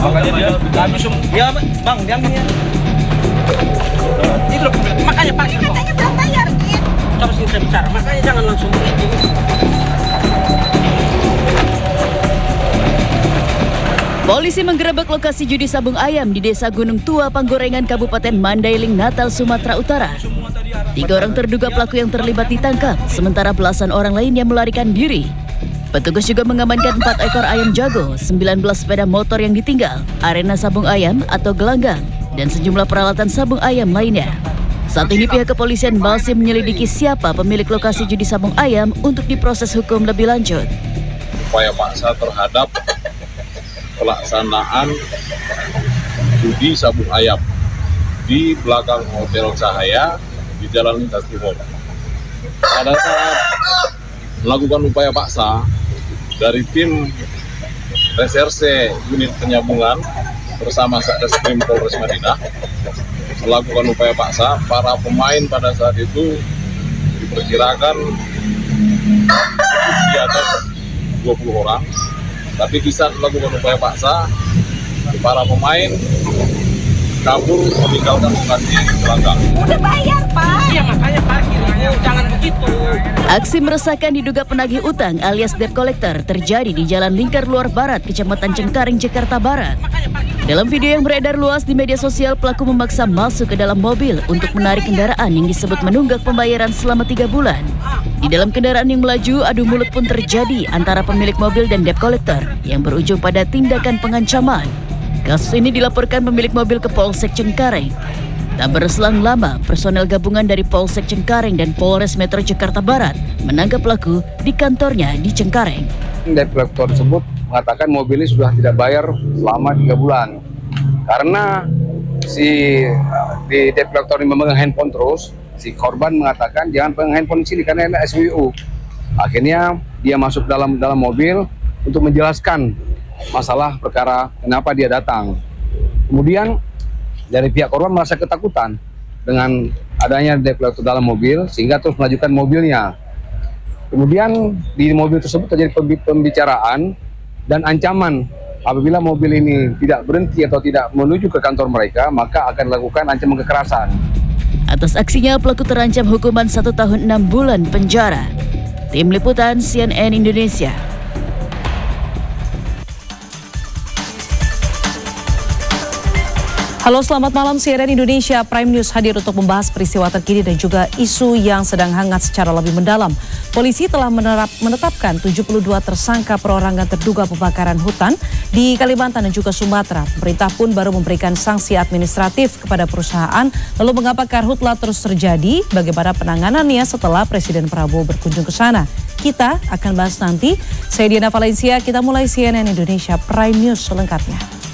Makanya dia habis ya bang, diambil ya. Itu makanya Pak, katanya belum bayar gitu. Terus kita bicara, makanya jangan langsung begitu. Polisi menggerebek lokasi judi sabung ayam di Desa Gunung Tua, Panggorengan, Kabupaten Mandailing, Natal, Sumatera Utara. 3 orang terduga pelaku yang terlibat ditangkap, sementara belasan orang lainnya melarikan diri. Petugas juga mengamankan 4 ekor ayam jago, 19 sepeda motor yang ditinggal, arena sabung ayam atau gelanggang, dan sejumlah peralatan sabung ayam lainnya. Saat ini pihak kepolisian masih menyelidiki siapa pemilik lokasi judi sabung ayam untuk diproses hukum lebih lanjut. Upaya paksa terhadap pelaksanaan judi sabung ayam di belakang Hotel Cahaya di Jalan Lintas Timur. Pada saat melakukan upaya paksa dari tim reserse unit penyambungan bersama Satreskrim Polres Madinah melakukan upaya paksa, para pemain pada saat itu diperkirakan di atas 20 orang. Tapi bisa melakukan upaya paksa, para pemain kabur meninggalkan lokasi gelanggang. Udah bayar Pak. Iya makanya Pak, jangan begitu. Aksi meresahkan diduga penagih utang alias debt collector terjadi di Jalan Lingkar Luar Barat, Kecamatan Cengkareng, Jakarta Barat. Dalam video yang beredar luas di media sosial, pelaku memaksa masuk ke dalam mobil untuk menarik kendaraan yang disebut menunggak pembayaran selama 3 bulan. Di dalam kendaraan yang melaju, adu mulut pun terjadi antara pemilik mobil dan debt collector yang berujung pada tindakan pengancaman. Kasus ini dilaporkan pemilik mobil ke Polsek Cengkareng. Tak berselang lama, personel gabungan dari Polsek Cengkareng dan Polres Metro Jakarta Barat menangkap pelaku di kantornya di Cengkareng. Debt collector tersebut mengatakan mobil ini sudah tidak bayar selama 3 bulan. Karena si debt collector ini memegang handphone terus, si korban mengatakan jangan pegang handphone di sini karena ini SWU. Akhirnya dia masuk dalam mobil untuk menjelaskan masalah perkara kenapa dia datang. Kemudian dari pihak korban merasa ketakutan dengan adanya debt collector dalam mobil sehingga terus melanjutkan mobilnya. Kemudian di mobil tersebut terjadi pembicaraan dan ancaman apabila mobil ini tidak berhenti atau tidak menuju ke kantor mereka, maka akan dilakukan ancaman kekerasan. Atas aksinya, pelaku terancam hukuman 1 tahun 6 bulan penjara. Tim Liputan CNN Indonesia. Halo, selamat malam. CNN Indonesia Prime News hadir untuk membahas peristiwa terkini dan juga isu yang sedang hangat secara lebih mendalam. Polisi telah menetapkan 72 tersangka perorangan terduga pembakaran hutan di Kalimantan dan juga Sumatera. Pemerintah pun baru memberikan sanksi administratif kepada perusahaan. Lalu mengapa karhutlah terus terjadi? Bagaimana penanganannya setelah Presiden Prabowo berkunjung ke sana? Kita akan bahas nanti. Saya Diana Valencia, kita mulai CNN Indonesia Prime News selengkapnya.